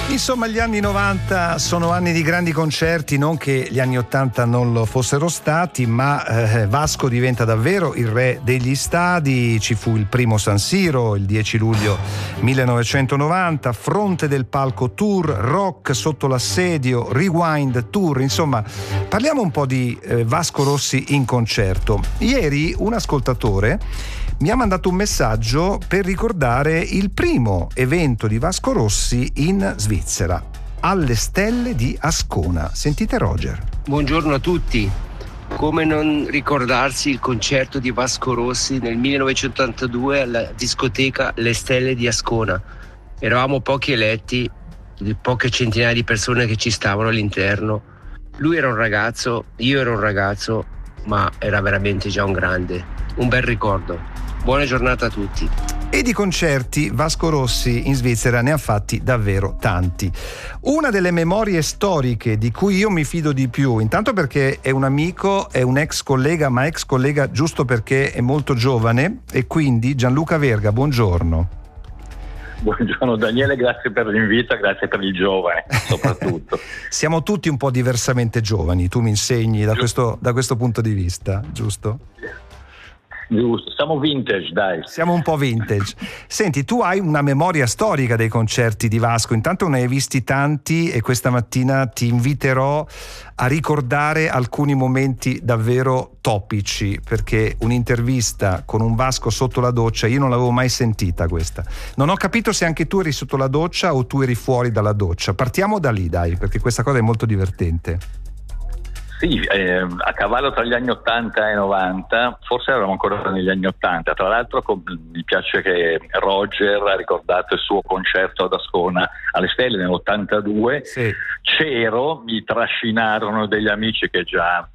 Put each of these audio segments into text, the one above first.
Insomma, gli anni 90 sono anni di grandi concerti, non che gli anni 80 non lo fossero stati, ma Vasco diventa davvero il re degli stadi. Ci fu il primo San Siro il 10 luglio 1990, Fronte del Palco Tour, Rock sotto l'assedio, Rewind Tour. Insomma, parliamo un po' di Vasco Rossi in concerto. Ieri un ascoltatore mi ha mandato un messaggio per ricordare il primo evento di Vasco Rossi in Svizzera, alle Stelle di Ascona. Sentite Roger. Buongiorno a tutti. Come non ricordarsi il concerto di Vasco Rossi nel 1982 alla discoteca Le Stelle di Ascona. Eravamo pochi eletti, poche centinaia di persone che ci stavano all'interno. Lui era un ragazzo, io ero un ragazzo, ma era veramente già un grande. Un bel ricordo. Buona giornata a tutti. E di concerti Vasco Rossi in Svizzera ne ha fatti davvero tanti. Una delle memorie storiche di cui io mi fido di più, intanto perché è un amico, è un ex collega, ma ex collega giusto perché è molto giovane, e quindi Gianluca Verga, buongiorno. Buongiorno Daniele, grazie per l'invito, grazie per il giovane soprattutto. Siamo tutti un po' diversamente giovani, tu mi insegni da questo punto di vista, giusto? Giusto, siamo vintage, dai. Siamo un po' vintage. Senti, tu hai una memoria storica dei concerti di Vasco, intanto ne hai visti tanti e questa mattina ti inviterò a ricordare alcuni momenti davvero topici, perché un'intervista con un Vasco sotto la doccia, io non l'avevo mai sentita questa. Non ho capito se anche tu eri sotto la doccia o tu eri fuori dalla doccia. Partiamo da lì, dai, perché questa cosa è molto divertente. Sì, a cavallo tra gli anni 80 e 90, forse eravamo ancora negli anni 80. Tra l'altro mi piace che Roger ha ricordato il suo concerto ad Ascona alle Stelle nell'82. Sì. C'ero, mi trascinarono degli amici che già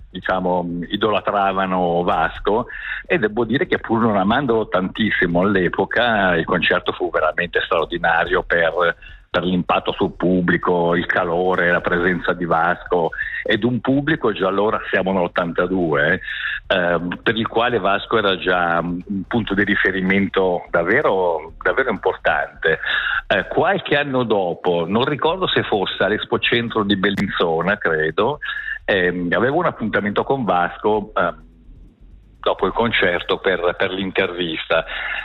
idolatravano Vasco, e devo dire che pur non amandolo tantissimo all'epoca, il concerto fu veramente straordinario per l'impatto sul pubblico, il calore, la presenza di Vasco, ed un pubblico, già allora siamo nell'82, per il quale Vasco era già un punto di riferimento davvero, davvero importante. Qualche anno dopo, non ricordo se fosse all'Expo Centro di Bellinzona, credo, avevo un appuntamento con Vasco dopo il concerto per l'intervista.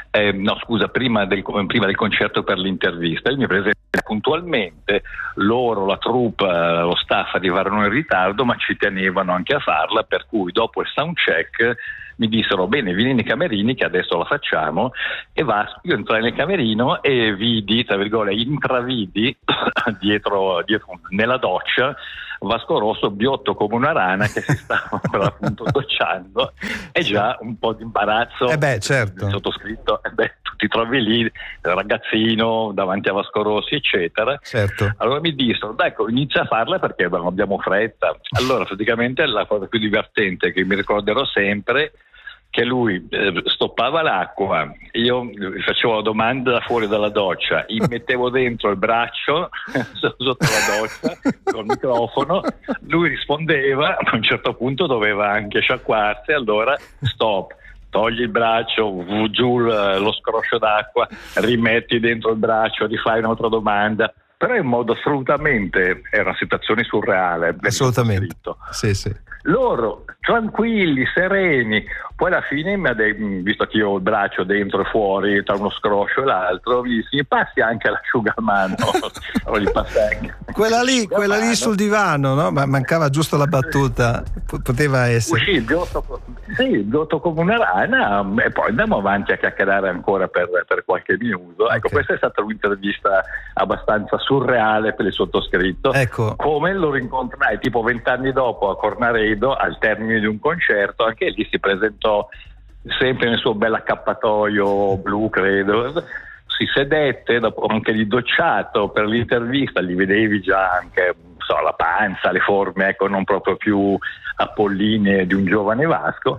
Prima del concerto per l'intervista. Io mi presentai puntualmente, loro, la troupe, lo staff arrivarono in ritardo, ma ci tenevano anche a farla, per cui dopo il soundcheck mi dissero: bene, vieni nei camerini che adesso la facciamo. E io entrai nel camerino e vidi, tra virgolette, intravidi dietro nella doccia Vasco Rosso biotto come una rana che si stava appunto docciando, e già un po' di imbarazzo. Certo. Il sottoscritto, tu ti trovi lì, ragazzino, davanti a Vasco Rossi, eccetera. Certo. Allora mi dissero: dai, inizia a farla perché non abbiamo fretta. Allora praticamente la cosa più divertente che mi ricorderò sempre, che lui stoppava l'acqua, io facevo la domanda da fuori dalla doccia, gli mettevo dentro il braccio sotto la doccia col microfono, lui rispondeva, a un certo punto doveva anche sciacquarsi, allora stop, togli il braccio, giù lo scroscio d'acqua, rimetti dentro il braccio, rifai un'altra domanda. Però in modo assolutamente, era una situazione surreale. Assolutamente. Sì. Loro tranquilli, sereni. Poi alla fine visto che io ho il braccio dentro e fuori tra uno scroscio e l'altro, mi passi anche l'asciugamano. Allora gli passai quella lì sul divano, no? Ma mancava giusto la battuta, poteva essere. Uscì biotto come una rana, e poi andiamo avanti a chiacchierare ancora per qualche minuto. Ecco, questa è stata un'intervista abbastanza surreale per il sottoscritto. Ecco. Come lo rincontrai tipo 20 anni dopo a Cornaredo al termine di un concerto, anche lì si presentò sempre nel suo bel accappatoio blu, credo, si sedette, dopo anche lì docciato per l'intervista, gli vedevi già anche la panza, le forme, ecco, non proprio più apollinee di un giovane Vasco.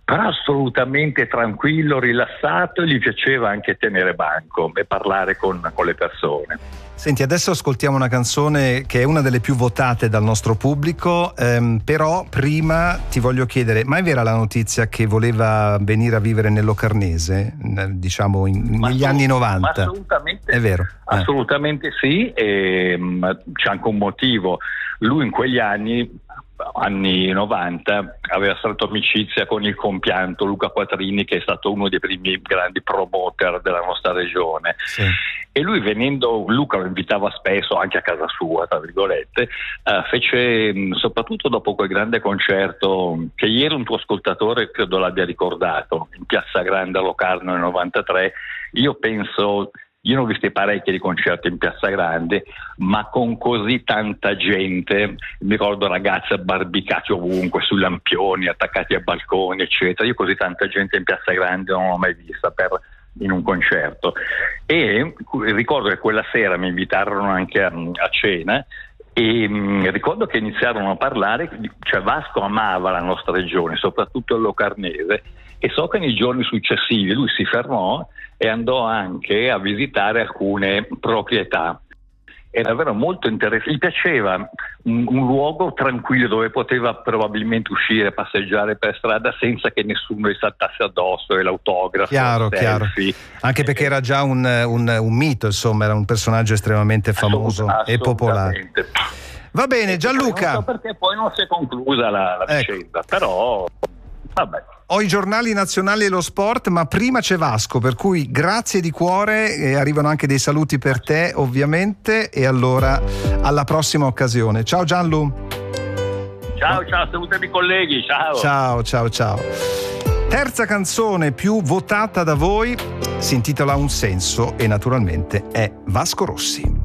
però assolutamente tranquillo, rilassato, e gli piaceva anche tenere banco e parlare con le persone. Senti, adesso ascoltiamo una canzone che è una delle più votate dal nostro pubblico, però prima ti voglio chiedere, ma è vera la notizia che voleva venire a vivere nel Locarnese, diciamo negli anni 90? Assolutamente, è vero. Assolutamente sì, e c'è anche un motivo. Lui in quegli anni 90 aveva stretto amicizia con il compianto Luca Quattrini, che è stato uno dei primi grandi promoter della nostra regione. Sì. E lui, venendo, Luca lo invitava spesso anche a casa sua, tra virgolette, fece, soprattutto dopo quel grande concerto che ieri un tuo ascoltatore credo l'abbia ricordato, in Piazza Grande a Locarno nel 93. Io ne ho visti parecchi di concerti in Piazza Grande, ma con così tanta gente, mi ricordo ragazze abbarbicate ovunque, sui lampioni, attaccati ai balconi, eccetera. Io così tanta gente in Piazza Grande non l'ho mai vista in un concerto. E ricordo che quella sera mi invitarono anche a cena, e ricordo che iniziarono a parlare, cioè Vasco amava la nostra regione, soprattutto il Locarnese, e so che nei giorni successivi lui si fermò e andò anche a visitare alcune proprietà. Era davvero molto interessante, gli piaceva un luogo tranquillo dove poteva probabilmente uscire, passeggiare per strada senza che nessuno gli saltasse addosso, e l'autografo, chiaro. Anche perché era già un mito, insomma, era un personaggio estremamente famoso e popolare. Va bene, Gianluca. Non so perché poi non si è conclusa la vicenda, però vabbè. Ho i giornali nazionali e lo sport, ma prima c'è Vasco, per cui grazie di cuore, e arrivano anche dei saluti per te ovviamente, e allora alla prossima occasione. Ciao Gianlu. Ciao, salutami colleghi, ciao. Ciao. Terza canzone più votata da voi si intitola Un senso e naturalmente è Vasco Rossi.